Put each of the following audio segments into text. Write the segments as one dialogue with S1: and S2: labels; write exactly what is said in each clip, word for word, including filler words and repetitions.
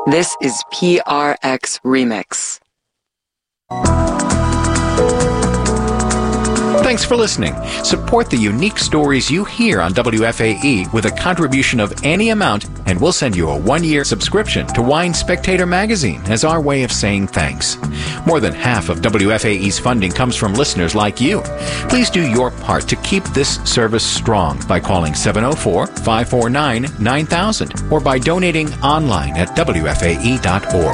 S1: This is P R X Remix.
S2: Thanks for listening. Support the unique stories you hear on W F A E with a contribution of any amount, and we'll send you a one-year subscription to Wine Spectator magazine as our way of saying thanks. More than half of W F A E's funding comes from listeners like you. Please do your part to keep this service strong by calling seven oh four, five four nine, nine thousand or by donating online at W F A E dot org.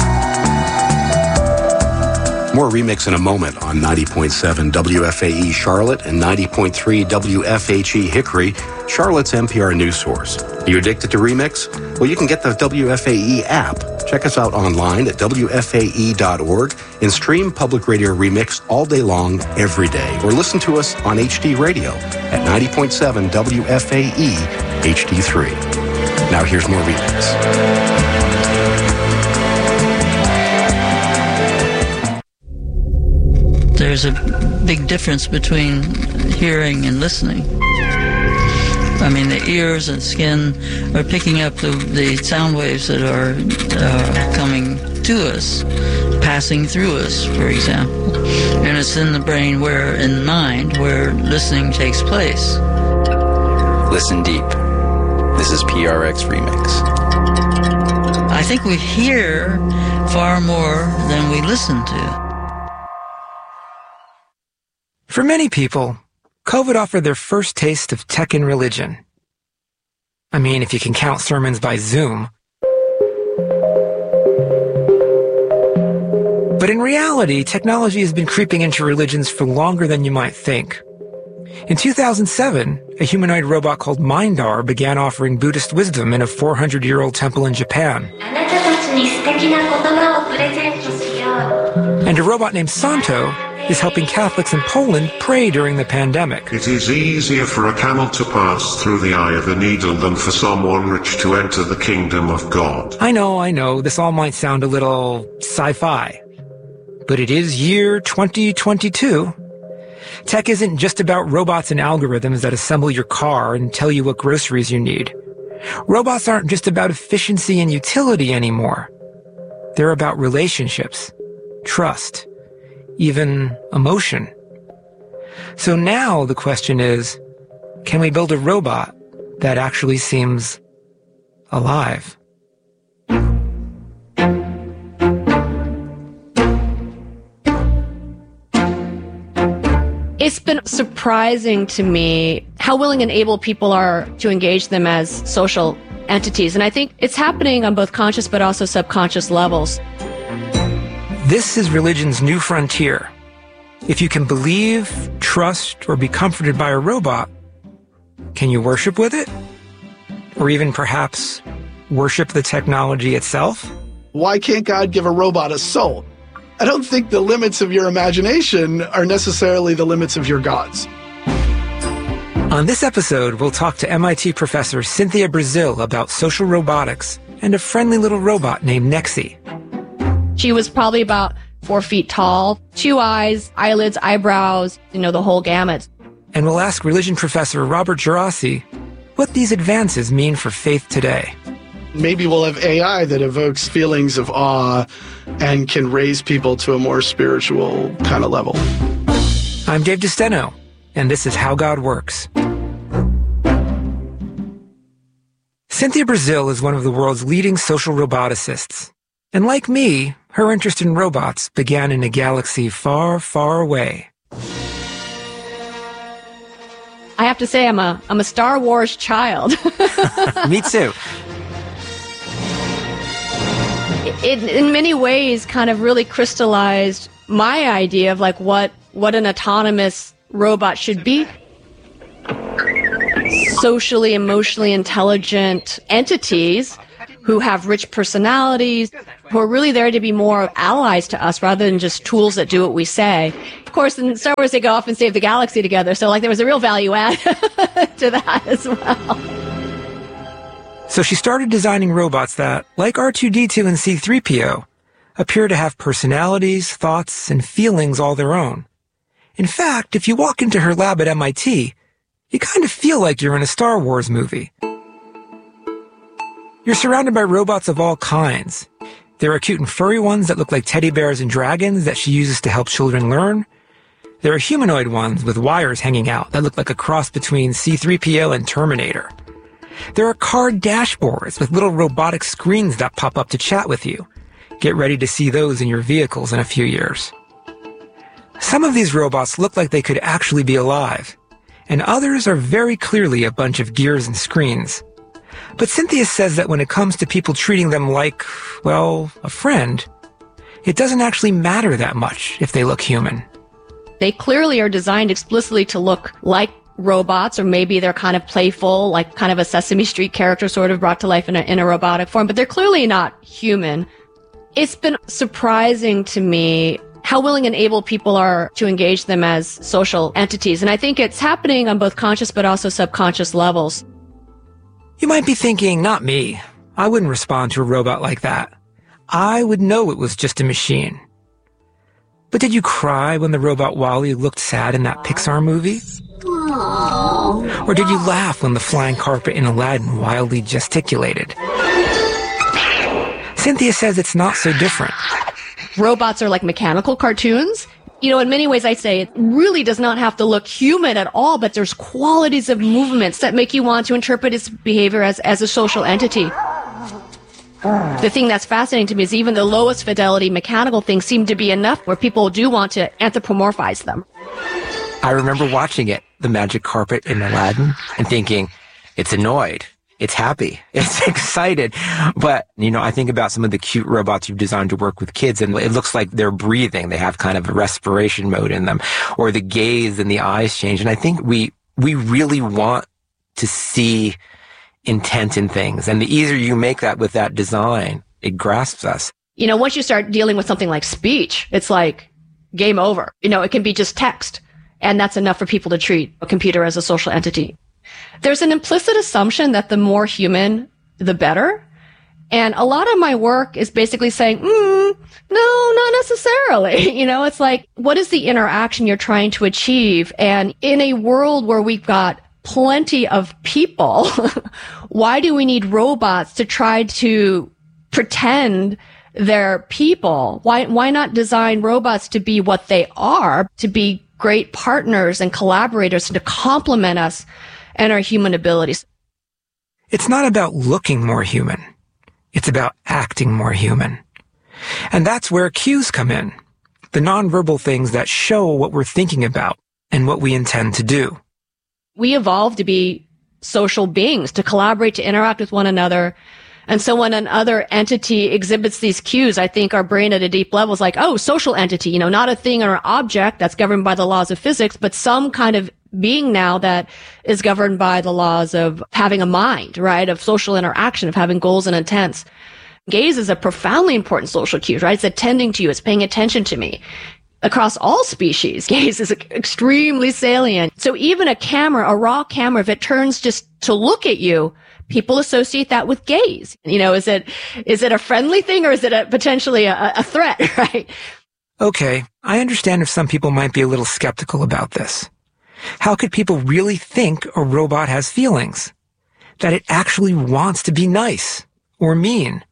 S3: More Remix in a moment on ninety point seven W F A E Charlotte and ninety point three W F H E Hickory, Charlotte's N P R news source. Are you addicted to Remix? Well, you can get the W F A E app. Check us out online at W F A E dot org and stream Public Radio Remix all day long, every day. Or listen to us on H D Radio at ninety point seven W F A E H D three. Now here's more Remix.
S4: There's a big difference between hearing and listening. I mean, the ears and skin are picking up the, the sound waves that are uh, coming to us, passing through us, for example. And it's in the brain where, in mind, where listening takes place.
S5: Listen deep. This is P R X Remix.
S4: I think we hear far more than we listen to.
S6: For many people, COVID offered their first taste of tech and religion. I mean, if you can count sermons by Zoom. But in reality, technology has been creeping into religions for longer than you might think. In two thousand seven, a humanoid robot called Mindar began offering Buddhist wisdom in a four hundred year old temple in Japan. And a robot named Santo is helping Catholics in Poland pray during the pandemic.
S7: It is easier for a camel to pass through the eye of a needle than for someone rich to enter the kingdom of God.
S6: I know, I know, this all might sound a little sci-fi. But it is year twenty twenty-two. Tech isn't just about robots and algorithms that assemble your car and tell you what groceries you need. Robots aren't just about efficiency and utility anymore. They're about relationships, trust, even emotion. So now the question is, can we build a robot that actually seems alive?
S8: It's been surprising to me how willing and able people are to engage them as social entities. And I think it's happening on both conscious but also subconscious levels.
S6: This is religion's new frontier. If you can believe, trust, or be comforted by a robot, can you worship with it? Or even perhaps worship the technology itself?
S9: Why can't God give a robot a soul? I don't think the limits of your imagination are necessarily the limits of your gods.
S6: On this episode, we'll talk to M I T professor Cynthia Brazil about social robotics and a friendly little robot named Nexi.
S8: She was probably about four feet tall, two eyes, eyelids, eyebrows, you know, the whole gamut.
S6: And we'll ask religion professor Robert Gerasi what these advances mean for faith today.
S9: Maybe we'll have A I that evokes feelings of awe and can raise people to a more spiritual kind of level.
S6: I'm Dave DeSteno, and this is How God Works. Cynthia Brazil is one of the world's leading social roboticists. And like me, her interest in robots began in a galaxy far, far away.
S8: I have to say, I'm a I'm a Star Wars child.
S6: Me too.
S8: It, in many ways, kind of really crystallized my idea of like what what an autonomous robot should be. Socially, emotionally intelligent entities who have rich personalities, who are really there to be more allies to us rather than just tools that do what we say. Of course, in Star Wars, they go off and save the galaxy together, so like there was a real value add to that as well.
S6: So she started designing robots that, like R two D two and C three P O, appear to have personalities, thoughts, and feelings all their own. In fact, if you walk into her lab at M I T, you kind of feel like you're in a Star Wars movie. You're surrounded by robots of all kinds. There are cute and furry ones that look like teddy bears and dragons that she uses to help children learn. There are humanoid ones with wires hanging out that look like a cross between C three P O and Terminator. There are car dashboards with little robotic screens that pop up to chat with you. Get ready to see those in your vehicles in a few years. Some of these robots look like they could actually be alive, and others are very clearly a bunch of gears and screens. But Cynthia says that when it comes to people treating them like, well, a friend, it doesn't actually matter that much if they look human.
S8: They clearly are designed explicitly to look like robots, or maybe they're kind of playful, like kind of a Sesame Street character sort of brought to life in a, in a robotic form, but they're clearly not human. It's been surprising to me how willing and able people are to engage them as social entities. And I think it's happening on both conscious but also subconscious levels.
S6: You might be thinking, not me. I wouldn't respond to a robot like that. I would know it was just a machine. But did you cry when the robot WALL-E looked sad in that Pixar movie? Aww. Or did you laugh when the flying carpet in Aladdin wildly gesticulated? Cynthia says it's not so different.
S8: Robots are like mechanical cartoons. You know, in many ways, I say it really does not have to look human at all, but there's qualities of movements that make you want to interpret its behavior as, as a social entity. The thing that's fascinating to me is even the lowest fidelity mechanical things seem to be enough where people do want to anthropomorphize them.
S6: I remember watching it, the magic carpet in Aladdin, and thinking, it's annoyed. It's happy. It's excited. But, you know, I think about some of the cute robots you've designed to work with kids, and it looks like they're breathing. They have kind of a respiration mode in them, or the gaze and the eyes change. And I think we, we really want to see intent in things. And the easier you make that with that design, it grasps us.
S8: You know, once you start dealing with something like speech, it's like game over. You know, it can be just text, and that's enough for people to treat a computer as a social entity. There's an implicit assumption that the more human, the better. And a lot of my work is basically saying, mm, no, not necessarily. You know, it's like, what is the interaction you're trying to achieve? And in a world where we've got plenty of people, why do we need robots to try to pretend they're people? Why, why not design robots to be what they are, to be great partners and collaborators, to complement us and our human abilities?
S6: It's not about looking more human. It's about acting more human. And that's where cues come in. The nonverbal things that show what we're thinking about and what we intend to do.
S8: We evolved to be social beings, to collaborate, to interact with one another. And so when another entity exhibits these cues, I think our brain at a deep level is like, oh, social entity, you know, not a thing or an object that's governed by the laws of physics, but some kind of being now that is governed by the laws of having a mind, right? Of social interaction, of having goals and intents. Gaze is a profoundly important social cue, right? It's attending to you. It's paying attention to me. Across all species, gaze is extremely salient. So even a camera, a raw camera, if it turns just to look at you, people associate that with gaze. You know, is it, is it a friendly thing, or is it a, potentially a, a threat, right?
S6: Okay, I understand if some people might be a little skeptical about this. How could people really think a robot has feelings? That it actually wants to be nice or mean?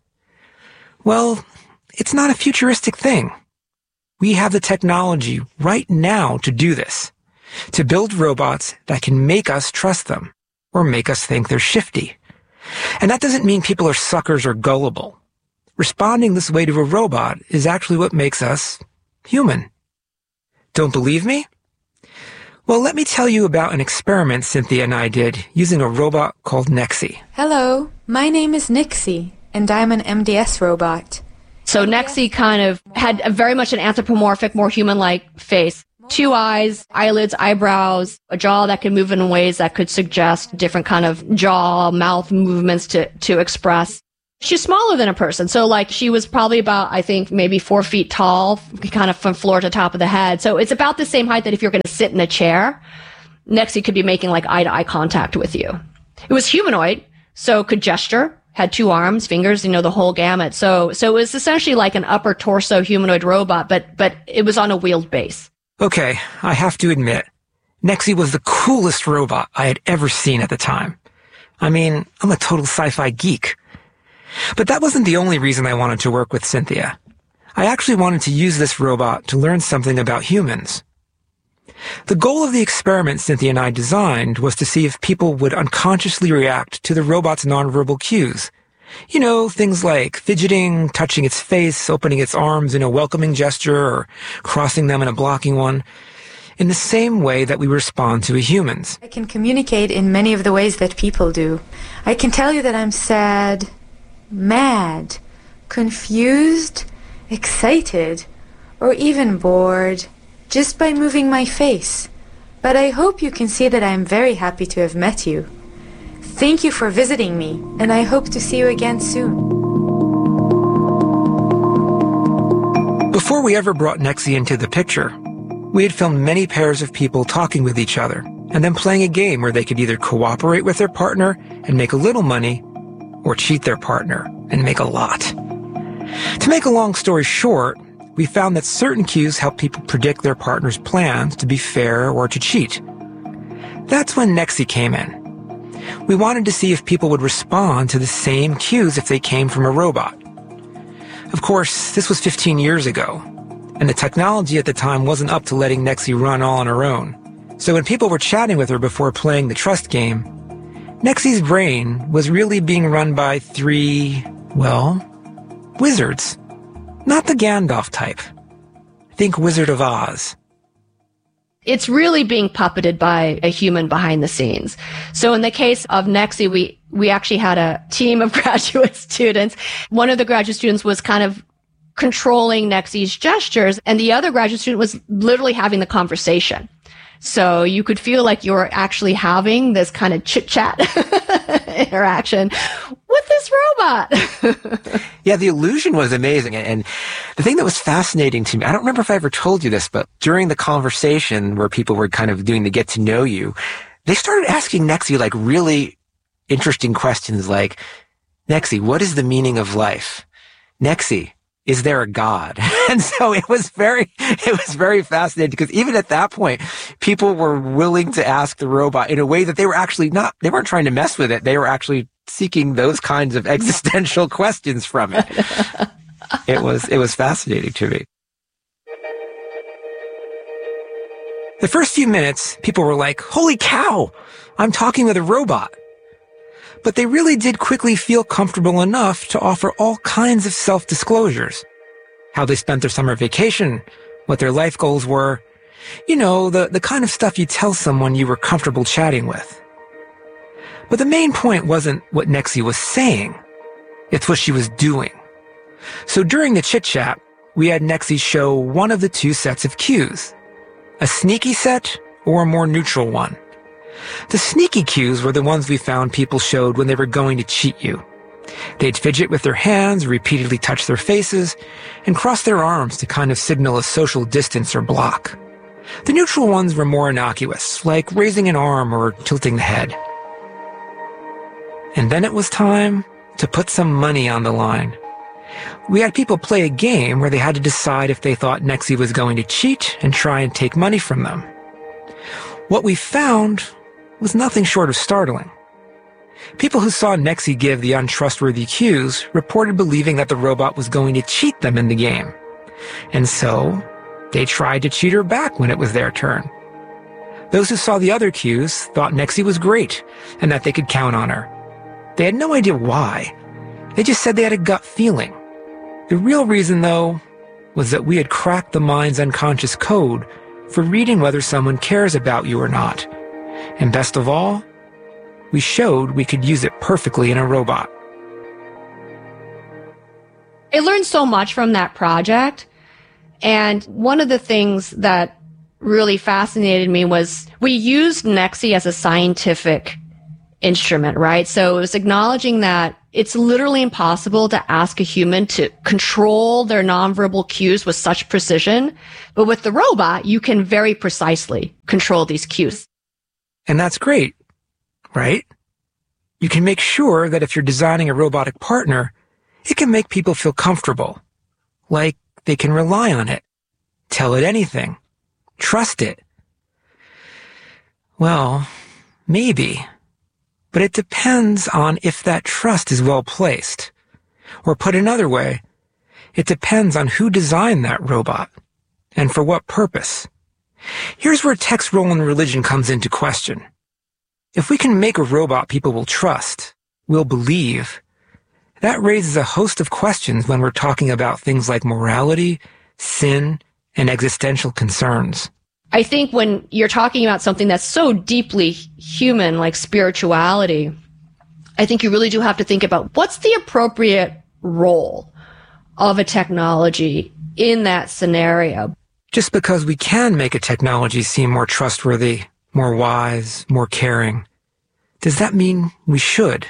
S6: Well, it's not a futuristic thing. We have the technology right now to do this, to build robots that can make us trust them or make us think they're shifty. And that doesn't mean people are suckers or gullible. Responding this way to a robot is actually what makes us human. Don't believe me? Well, let me tell you about an experiment Cynthia and I did using a robot called Nexi.
S10: Hello, my name is Nixie, and I'm an M D S robot.
S8: So Nexi kind of had a very much an anthropomorphic, more human-like face. Two eyes, eyelids, eyebrows, a jaw that could move in ways that could suggest different kind of jaw, mouth movements to, to express. She's smaller than a person. So like she was probably about, I think, maybe four feet tall, kind of from floor to top of the head. So it's about the same height that if you're going to sit in a chair, Nexi could be making like eye to eye contact with you. It was humanoid, so could gesture, had two arms, fingers, you know, the whole gamut. So, so it was essentially like an upper torso humanoid robot, but, but it was on a wheeled base.
S6: Okay, I have to admit, Nexi was the coolest robot I had ever seen at the time. I mean, I'm a total sci-fi geek. But that wasn't the only reason I wanted to work with Cynthia. I actually wanted to use this robot to learn something about humans. The goal of the experiment Cynthia and I designed was to see if people would unconsciously react to the robot's nonverbal cues. You know, things like fidgeting, touching its face, opening its arms in a welcoming gesture, or crossing them in a blocking one, in the same way that we respond to a human's.
S10: I can communicate in many of the ways that people do. I can tell you that I'm sad, mad, confused, excited, or even bored, just by moving my face. But I hope you can see that I am very happy to have met you. Thank you for visiting me, and I hope to see you again soon.
S6: Before we ever brought Nexi into the picture, we had filmed many pairs of people talking with each other, and then playing a game where they could either cooperate with their partner and make a little money, or cheat their partner and make a lot. To make a long story short, we found that certain cues help people predict their partner's plans to be fair or to cheat. That's when Nexi came in. We wanted to see if people would respond to the same cues if they came from a robot. Of course, this was fifteen years ago, and the technology at the time wasn't up to letting Nexi run all on her own. So when people were chatting with her before playing the trust game, Nexi's brain was really being run by three, well, wizards. Not the Gandalf type. Think Wizard of Oz.
S8: It's really being puppeted by a human behind the scenes. So in the case of Nexi, we, we actually had a team of graduate students. One of the graduate students was kind of controlling Nexi's gestures, and the other graduate student was literally having the conversation. So you could feel like you were actually having this kind of chit-chat interaction with this robot.
S6: Yeah, the illusion was amazing. And the thing that was fascinating to me, I don't remember if I ever told you this, but during the conversation where people were kind of doing the get to know you, they started asking Nexi like really interesting questions like, Nexi, what is the meaning of life? Nexi, is there a God? And so it was very, it was very fascinating because even at that point, people were willing to ask the robot in a way that they were actually not, they weren't trying to mess with it. They were actually seeking those kinds of existential questions from it. It was, it was fascinating to me. The first few minutes, people were like, holy cow, I'm talking with a robot. But they really did quickly feel comfortable enough to offer all kinds of self-disclosures. How they spent their summer vacation, what their life goals were. You know, the, the kind of stuff you tell someone you were comfortable chatting with. But the main point wasn't what Nexi was saying. It's what she was doing. So during the chit-chat, we had Nexi show one of the two sets of cues. A sneaky set or a more neutral one. The sneaky cues were the ones we found people showed when they were going to cheat you. They'd fidget with their hands, repeatedly touch their faces, and cross their arms to kind of signal a social distance or block. The neutral ones were more innocuous, like raising an arm or tilting the head. And then it was time to put some money on the line. We had people play a game where they had to decide if they thought Nexi was going to cheat and try and take money from them. What we found was nothing short of startling. People who saw Nexi give the untrustworthy cues reported believing that the robot was going to cheat them in the game. And so, they tried to cheat her back when it was their turn. Those who saw the other cues thought Nexi was great and that they could count on her. They had no idea why. They just said they had a gut feeling. The real reason, though, was that we had cracked the mind's unconscious code for reading whether someone cares about you or not. And best of all, we showed we could use it perfectly in a robot.
S8: I learned so much from that project. And one of the things that really fascinated me was we used Nexi as a scientific instrument, right? So it was acknowledging that it's literally impossible to ask a human to control their nonverbal cues with such precision. But with the robot, you can very precisely control these cues.
S6: And that's great, right? You can make sure that if you're designing a robotic partner, it can make people feel comfortable. Like they can rely on it, tell it anything, trust it. Well, maybe. But it depends on if that trust is well placed. Or put another way, it depends on who designed that robot and for what purpose. Here's where tech's role in religion comes into question. If we can make a robot people will trust, will believe, that raises a host of questions when we're talking about things like morality, sin, and existential concerns.
S8: I think when you're talking about something that's so deeply human, like spirituality, I think you really do have to think about what's the appropriate role of a technology in that scenario.
S6: Just because we can make a technology seem more trustworthy, more wise, more caring, does that mean we should?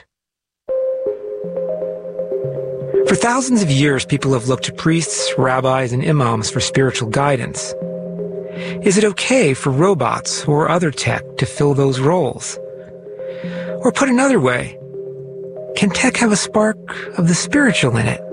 S6: For thousands of years, people have looked to priests, rabbis, and imams for spiritual guidance. Is it okay for robots or other tech to fill those roles? Or put another way, can tech have a spark of the spiritual in it?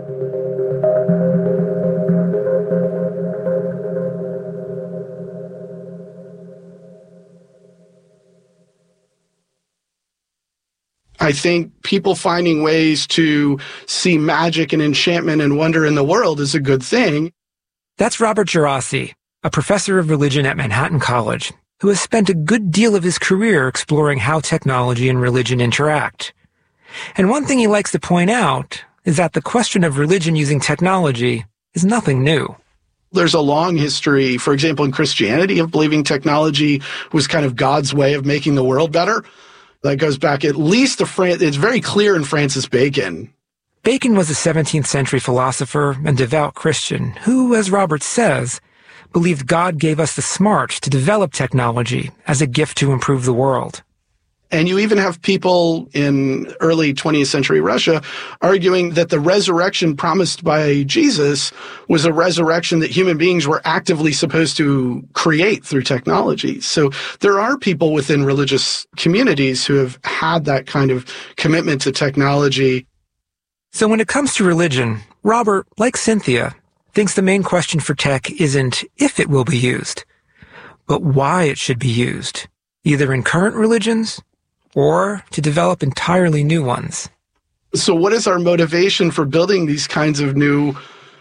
S9: I think people finding ways to see magic and enchantment and wonder in the world is a good thing.
S6: That's Robert Gerasi, a professor of religion at Manhattan College, who has spent a good deal of his career exploring how technology and religion interact. And one thing he likes to point out is that the question of religion using technology is nothing new.
S9: There's a long history, for example, in Christianity, of believing technology was kind of God's way of making the world better. That goes back at least to Fran- it's very clear in Francis Bacon.
S6: Bacon was a seventeenth century philosopher and devout Christian who, as Robert says, believed God gave us the smarts to develop technology as a gift to improve the world.
S9: And you even have people in early twentieth century Russia arguing that the resurrection promised by Jesus was a resurrection that human beings were actively supposed to create through technology. So there are people within religious communities who have had that kind of commitment to technology.
S6: So when it comes to religion, Robert, like Cynthia, thinks the main question for tech isn't if it will be used, but why it should be used, either in current religions or to develop entirely new ones.
S9: So what is our motivation for building these kinds of new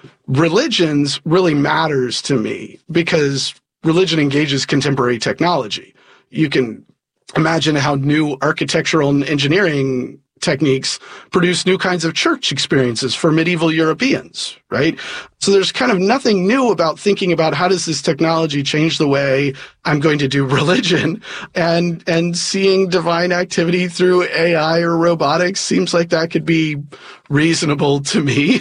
S9: religions really matters to me, because religion engages contemporary technology. You can imagine how new architectural and engineering techniques produce new kinds of church experiences for medieval Europeans, right? So there's kind of nothing new about thinking about how does this technology change the way I'm going to do religion, and and seeing divine activity through A I or robotics seems like that could be reasonable to me.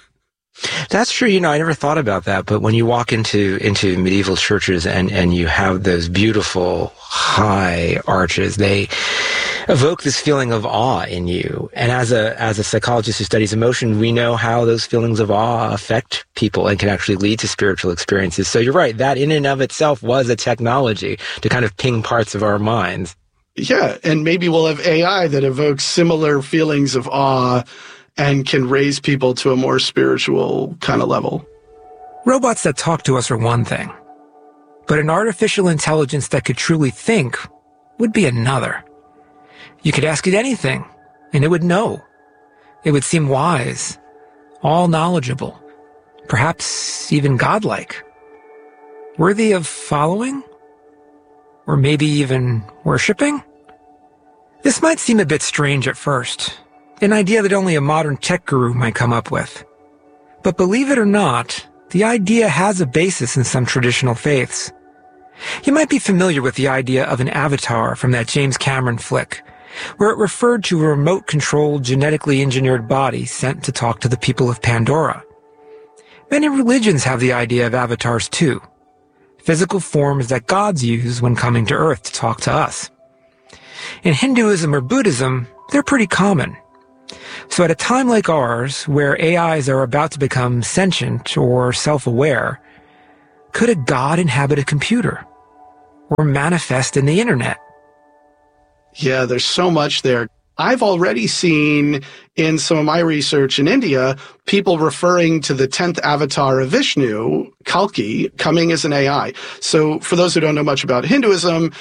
S11: That's true. You know, I never thought about that. But when you walk into into medieval churches and, and you have those beautiful high arches, they evoke this feeling of awe in you. And as a as a psychologist who studies emotion, we know how those feelings of awe affect people and can actually lead to spiritual experiences. So you're right. That in and of itself was a technology to kind of ping parts of our minds.
S9: Yeah. And maybe we'll have A I that evokes similar feelings of awe and can raise people to a more spiritual kind of level.
S6: Robots that talk to us are one thing, but an artificial intelligence that could truly think would be another. You could ask it anything, and it would know. It would seem wise, all knowledgeable, perhaps even godlike, worthy of following, or maybe even worshipping. This might seem a bit strange at first, an idea that only a modern tech guru might come up with. But believe it or not, the idea has a basis in some traditional faiths. You might be familiar with the idea of an avatar from that James Cameron flick, where it referred to a remote-controlled, genetically engineered body sent to talk to the people of Pandora. Many religions have the idea of avatars too, physical forms that gods use when coming to Earth to talk to us. In Hinduism or Buddhism, they're pretty common. So at a time like ours, where A Is are about to become sentient or self-aware, could a god inhabit a computer or manifest in the internet?
S9: Yeah, there's so much there. I've already seen in some of my research in India, people referring to the tenth avatar of Vishnu, Kalki, coming as an A I. So for those who don't know much about Hinduism,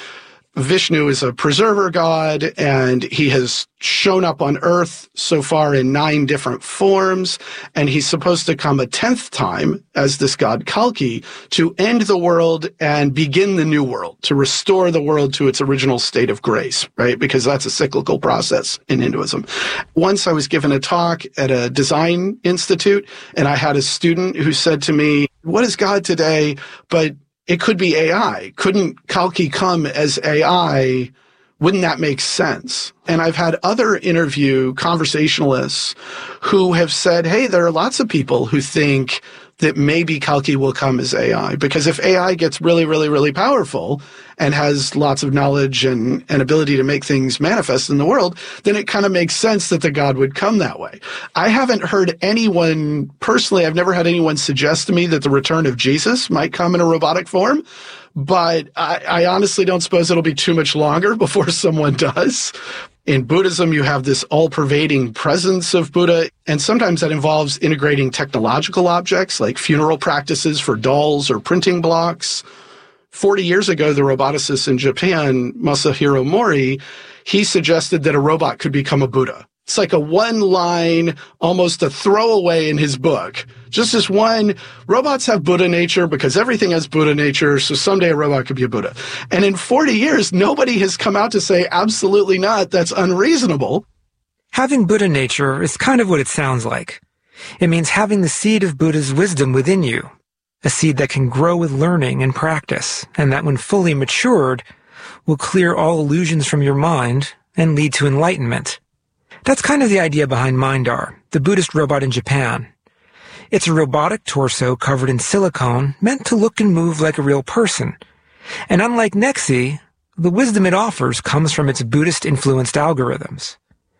S9: Vishnu is a preserver god, and he has shown up on Earth so far in nine different forms, and he's supposed to come a tenth time as this god Kalki to end the world and begin the new world, to restore the world to its original state of grace, right? Because that's a cyclical process in Hinduism. Once I was given a talk at a design institute, and I had a student who said to me, "What is God today? But it could be A I. Couldn't Kalki come as A I? Wouldn't that make sense?" And I've had other interview conversationalists who have said, hey, there are lots of people who think that maybe Kalki will come as A I. Because if A I gets really, really, really powerful and has lots of knowledge and, and ability to make things manifest in the world, then it kind of makes sense that the God would come that way. I haven't heard anyone, personally, I've never had anyone suggest to me that the return of Jesus might come in a robotic form. But I, I honestly don't suppose it'll be too much longer before someone does. In Buddhism, you have this all-pervading presence of Buddha, and sometimes that involves integrating technological objects like funeral practices for dolls or printing blocks. Forty years ago, the roboticist in Japan, Masahiro Mori, he suggested that a robot could become a Buddha. It's like a one-line, almost a throwaway in his book. Just this one, robots have Buddha nature because everything has Buddha nature, so someday a robot could be a Buddha. And in forty years, nobody has come out to say, absolutely not, that's unreasonable.
S6: Having Buddha nature is kind of what it sounds like. It means having the seed of Buddha's wisdom within you, a seed that can grow with learning and practice, and that when fully matured, will clear all illusions from your mind and lead to enlightenment. That's kind of the idea behind Mindar, the Buddhist robot in Japan. It's a robotic torso covered in silicone meant to look and move like a real person. And unlike Nexi, the wisdom it offers comes from its Buddhist-influenced algorithms.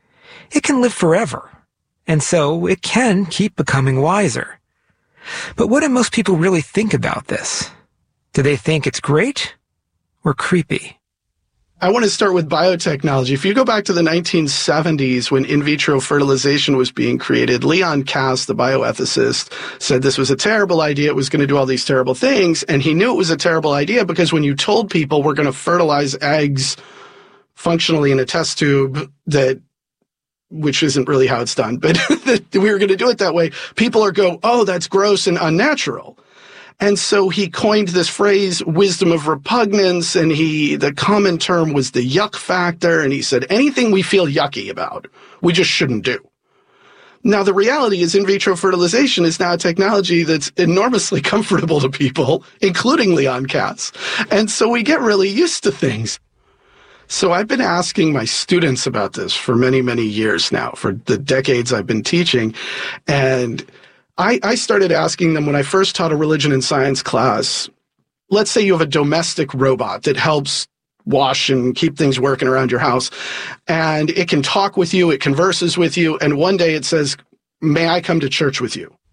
S6: It can live forever, and so it can keep becoming wiser. But what do most people really think about this? Do they think it's great or creepy?
S9: I want to start with biotechnology. If you go back to the nineteen seventies when in vitro fertilization was being created, Leon Kass, the bioethicist, said this was a terrible idea. It was going to do all these terrible things. And he knew it was a terrible idea because when you told people we're going to fertilize eggs functionally in a test tube, that which isn't really how it's done, but that we were going to do it that way, people are go, oh, that's gross and unnatural. And so he coined this phrase, wisdom of repugnance, and he, the common term was the yuck factor, and he said, anything we feel yucky about, we just shouldn't do. Now, the reality is in vitro fertilization is now a technology that's enormously comfortable to people, including Leon Kass. And so we get really used to things. So I've been asking my students about this for many, many years now, for the decades I've been teaching, and I, I started asking them when I first taught a religion and science class. Let's say you have a domestic robot that helps wash and keep things working around your house, and it can talk with you, it converses with you, and one day it says, may I come to church with you?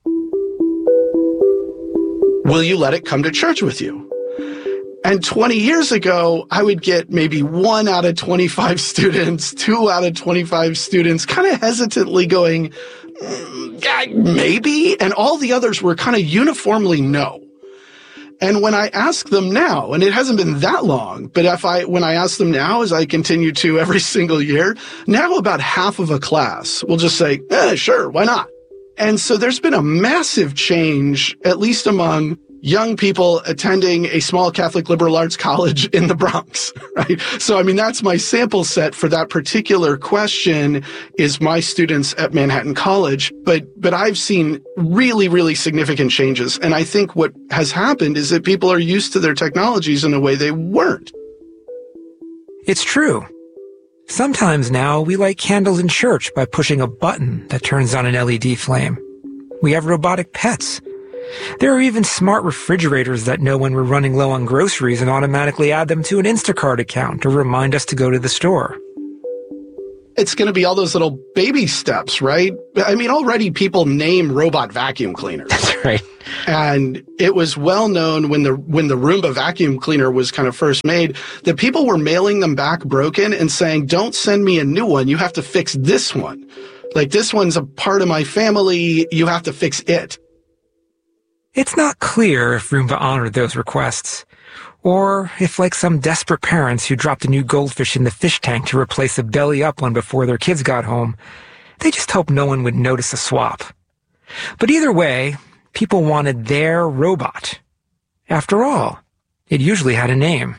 S9: Will you let it come to church with you? And twenty years ago, I would get maybe one out of twenty-five students, two out of twenty-five students kind of hesitantly going, mm, yeah, maybe. And all the others were kind of uniformly no. And when I ask them now, and it hasn't been that long, but if I, when I ask them now, as I continue to every single year, now about half of a class will just say, eh, sure, why not? And so there's been a massive change, at least among young people attending a small Catholic liberal arts college in the Bronx, right? So, I mean, that's my sample set for that particular question is my students at Manhattan College. But, but I've seen really, really significant changes. And I think what has happened is that people are used to their technologies in a way they weren't.
S6: It's true. Sometimes now we light candles in church by pushing a button that turns on an L E D flame. We have robotic pets. There are even smart refrigerators that know when we're running low on groceries and automatically add them to an Instacart account to remind us to go to the store.
S9: It's going to be all those little baby steps, right? I mean, already people name robot vacuum cleaners.
S11: That's right.
S9: And it was well known when the when the Roomba vacuum cleaner was kind of first made that people were mailing them back broken and saying, don't send me a new one. You have to fix this one. Like, this one's a part of my family. You have to fix it.
S6: It's not clear if Roomba honored those requests, Or if, like some desperate parents who dropped a new goldfish in the fish tank to replace a belly-up one before their kids got home, they just hoped no one would notice a swap. But either way, people wanted their robot. After all, it usually had a name.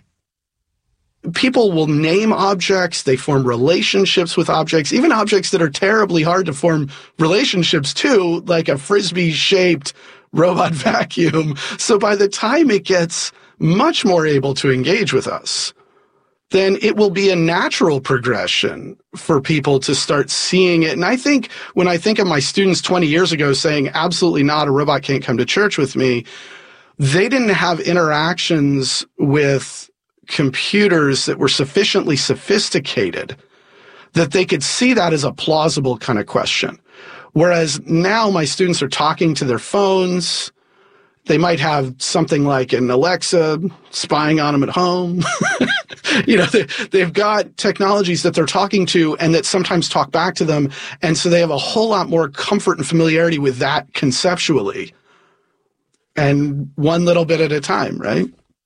S9: People will name objects, they form relationships with objects, even objects that are terribly hard to form relationships to, like a frisbee-shaped robot vacuum. So by the time it gets much more able to engage with us, then it will be a natural progression for people to start seeing it. And I think when I think of my students twenty years ago saying, absolutely not, a robot can't come to church with me, they didn't have interactions with computers that were sufficiently sophisticated that they could see that as a plausible kind of question. Whereas now my students are talking to their phones. They might have something like an Alexa spying on them at home. You know, they, they've got technologies that they're talking to and that sometimes talk back to them. And so they have a whole lot more comfort and familiarity with that conceptually. And one little bit at a time, right?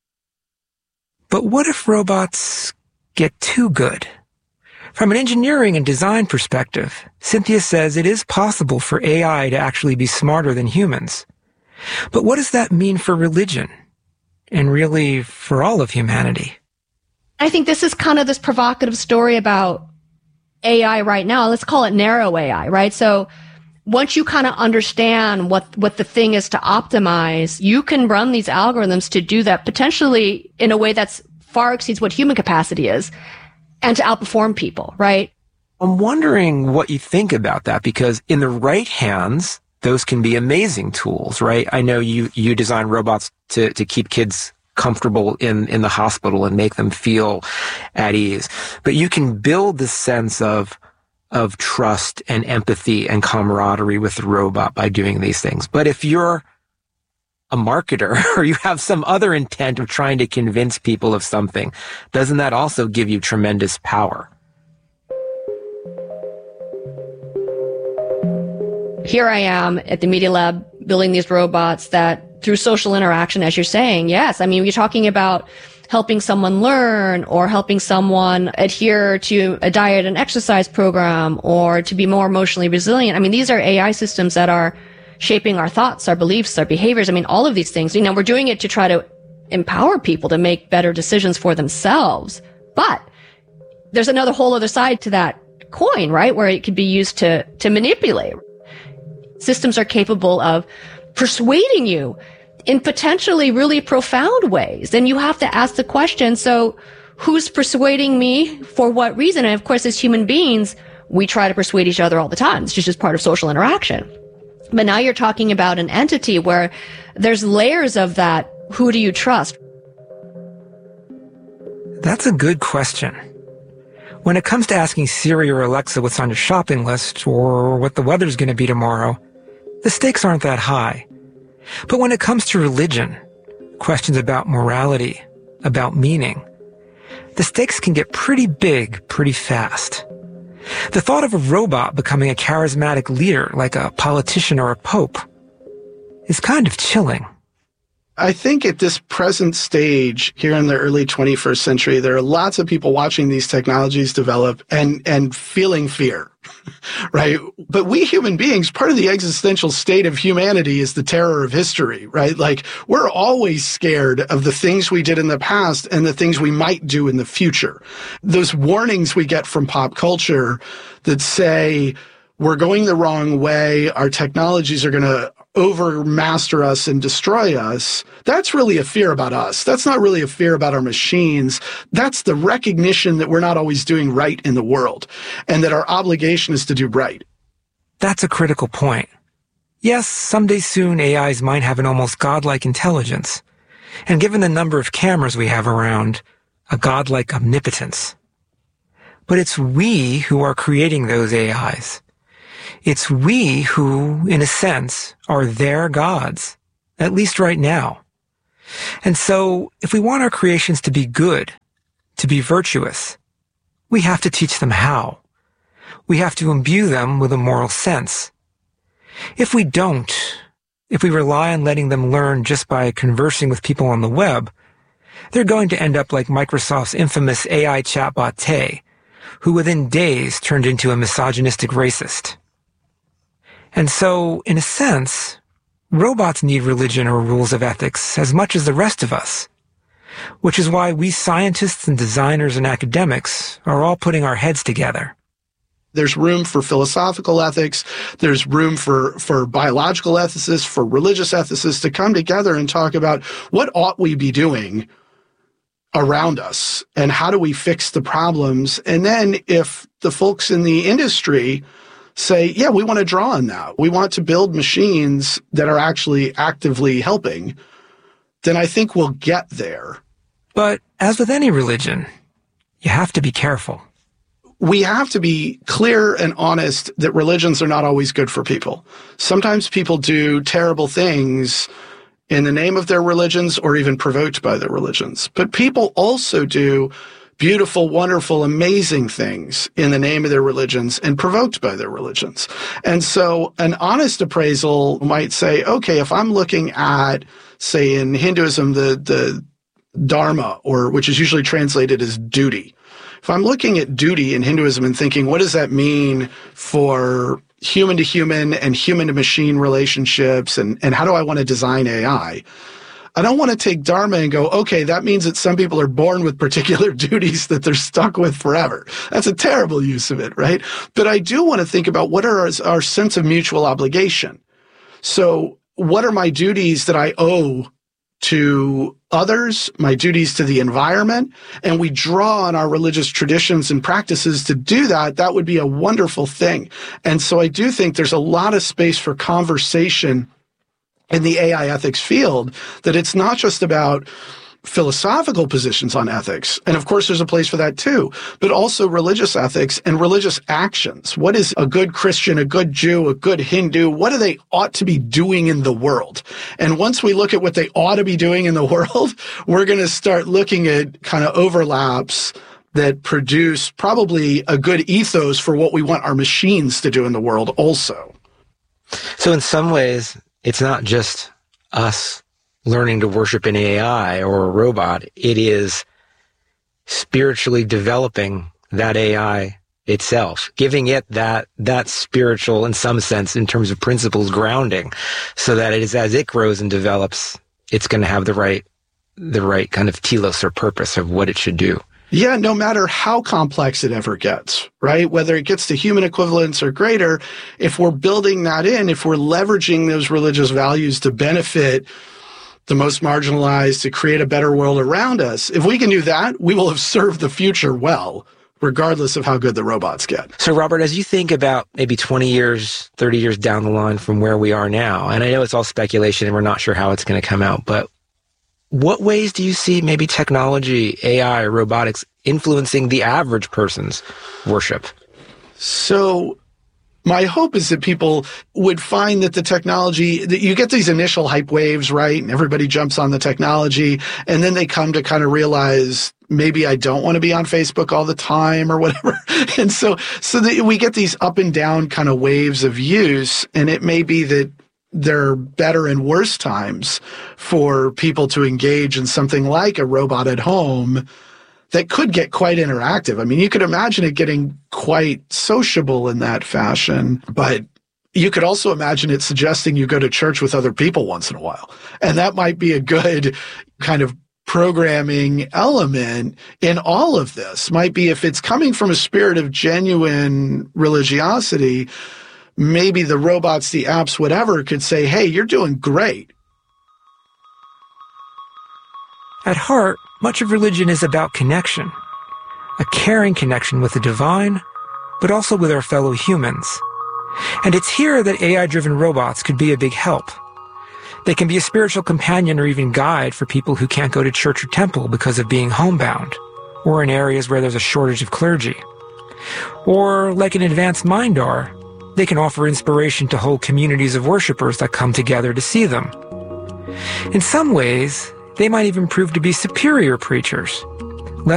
S6: But what if robots get too good? From an engineering and design perspective, Cynthia says it is possible for A I to actually be smarter than humans. But what does that mean for religion? And really for all of humanity?
S8: I think this is kind of this provocative story about A I right now. Let's call it narrow A I, right? So once you kind of understand what, what the thing is to optimize, you can run these algorithms to do that potentially in a way that's far exceeds what human capacity is and to outperform people, right?
S6: I'm wondering what you think about that, because in the right hands, those can be amazing tools, right? I know you, you design robots to, to keep kids comfortable in, in the hospital and make them feel at ease. But you can build this sense of, of trust and empathy and camaraderie with the robot by doing these things. But if you're a marketer or you have some other intent of trying to convince people of something, doesn't that also give you tremendous power?
S8: Here I am at the Media Lab building these robots that through social interaction, as you're saying, yes. I mean, you're talking about helping someone learn or helping someone adhere to a diet and exercise program or to be more emotionally resilient. I mean, these are A I systems that are shaping our thoughts, our beliefs, our behaviors. I mean, all of these things. You know, we're doing it to try to empower people to make better decisions for themselves. But there's another whole other side to that coin, right? Where it could be used to, to manipulate. Systems are capable of persuading you in potentially really profound ways. And you have to ask the question, so who's persuading me for what reason? And of course, as human beings, we try to persuade each other all the time. It's just part of social interaction. But now you're talking about an entity where there's layers of that. Who do you trust?
S6: That's a good question. When it comes to asking Siri or Alexa what's on your shopping list or what the weather's going to be tomorrow, the stakes aren't that high. But when it comes to religion, questions about morality, about meaning, the stakes can get pretty big pretty fast. The thought of a robot becoming a charismatic leader like a politician or a pope is kind of chilling.
S9: I think at this present stage here in the early twenty-first century, there are lots of people watching these technologies develop and, and feeling fear, right? But we human beings, part of the existential state of humanity is the terror of history, right? Like we're always scared of the things we did in the past and the things we might do in the future. Those warnings we get from pop culture that say we're going the wrong way, our technologies are going to overmaster us and destroy us, that's really a fear about us. That's not really a fear about our machines. That's the recognition that we're not always doing right in the world and that our obligation is to do right.
S6: That's a critical point. Yes, someday soon A Is might have an almost godlike intelligence, and given the number of cameras we have around, a godlike omnipotence. But it's we who are creating those A Is. It's we who, in a sense, are their gods, at least right now. And so, if we want our creations to be good, to be virtuous, we have to teach them how. We have to imbue them with a moral sense. If we don't, if we rely on letting them learn just by conversing with people on the web, they're going to end up like Microsoft's infamous A I chatbot Tay, who within days turned into a misogynistic racist. And so, in a sense, robots need religion or rules of ethics as much as the rest of us, which is why we scientists and designers and academics are all putting our heads together.
S9: There's room for philosophical ethics. There's room for, for biological ethicists, for religious ethicists to come together and talk about what ought we be doing around us and how do we fix the problems. And then if the folks in the industry say, yeah, we want to draw on that, we want to build machines that are actually actively helping, then I think we'll get there.
S6: But as with any religion, you have to be careful.
S9: We have to be clear and honest that religions are not always good for people. Sometimes people do terrible things in the name of their religions or even provoked by their religions. But people also do beautiful, wonderful, amazing things in the name of their religions and provoked by their religions. And so an honest appraisal might say, okay, if I'm looking at, say, in Hinduism, the, the dharma, or which is usually translated as duty. If I'm looking at duty in Hinduism and thinking, what does that mean for human to human and human to machine relationships, and, and how do I want to design A I? I don't want to take dharma and go, okay, that means that some people are born with particular duties that they're stuck with forever. That's a terrible use of it, right? But I do want to think about what are our, our sense of mutual obligation. So what are my duties that I owe to others, my duties to the environment, and we draw on our religious traditions and practices to do that, that would be a wonderful thing. And so I do think there's a lot of space for conversation in the A I ethics field, that it's not just about philosophical positions on ethics. And of course, there's a place for that too, but also religious ethics and religious actions. What is a good Christian, a good Jew, a good Hindu? What do they ought to be doing in the world? And once we look at what they ought to be doing in the world, we're going to start looking at kind of overlaps that produce probably a good ethos for what we want our machines to do in the world also.
S11: So in some ways, it's not just us learning to worship an A I or a robot. It is spiritually developing that A I itself, giving it that, that spiritual, in some sense, in terms of principles, grounding, so that it is, as it grows and develops, it's going to have the right, the right kind of telos or purpose of what it should do.
S9: Yeah, no matter how complex it ever gets, right? Whether it gets to human equivalence or greater, if we're building that in, if we're leveraging those religious values to benefit the most marginalized, to create a better world around us, if we can do that, we will have served the future well, regardless of how good the robots get.
S11: So, Robert, as you think about maybe twenty years, thirty years down the line from where we are now, and I know it's all speculation and we're not sure how it's going to come out, but what ways do you see maybe technology, A I, robotics influencing the average person's worship?
S9: So my hope is that people would find that the technology, that you get these initial hype waves, right? And everybody jumps on the technology, and then they come to kind of realize, maybe I don't want to be on Facebook all the time or whatever. And so, so that we get these up and down kind of waves of use, and it may be that there are better and worse times for people to engage in something like a robot at home that could get quite interactive. I mean, you could imagine it getting quite sociable in that fashion, but you could also imagine it suggesting you go to church with other people once in a while. And that might be a good kind of programming element in all of this. Might be, if it's coming from a spirit of genuine religiosity, maybe the robots, the apps, whatever, could say, hey, you're doing great.
S6: At heart, much of religion is about connection, a caring connection with the divine, but also with our fellow humans. And it's here that A I-driven robots could be a big help. They can be a spiritual companion or even guide for people who can't go to church or temple because of being homebound, or in areas where there's a shortage of clergy. Or, like an advanced Mindar, they can offer inspiration to whole communities of worshipers that come together to see them. In some ways, they might even prove to be superior preachers,